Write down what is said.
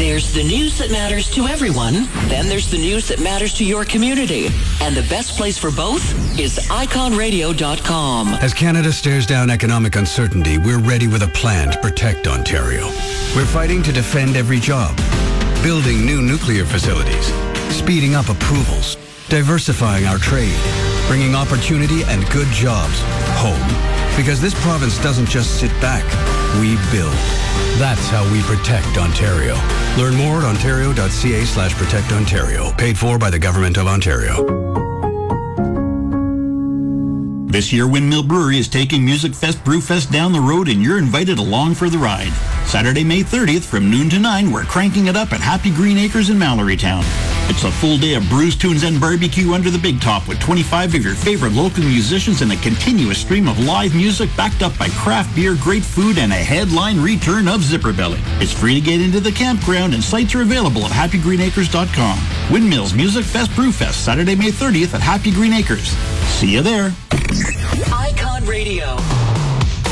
There's the news that matters to everyone. Then there's the news that matters to your community. And the best place for both is iconradio.com. As Canada stares down economic uncertainty, we're ready with a plan to protect Ontario. We're fighting to defend every job, building new nuclear facilities, speeding up approvals, diversifying our trade, bringing opportunity and good jobs home. Because this province doesn't just sit back, we build. That's how we protect Ontario. Learn more at ontario.ca/protectontario. Paid for by the Government of Ontario. This year, Windmill Brewery is taking Music Fest Brewfest down the road, and you're invited along for the ride. Saturday, May 30th from noon to 9, we're cranking it up at Happy Green Acres in Mallorytown. It's a full day of brews, tunes, and barbecue under the big top with 25 of your favorite local musicians and a continuous stream of live music backed up by craft beer, great food, and a headline return of Zipper Belly. It's free to get into the campground, and sites are available at happygreenacres.com. Windmills Music Fest Brewfest, Saturday, May 30th at Happy Green Acres. See you there. Icon Radio.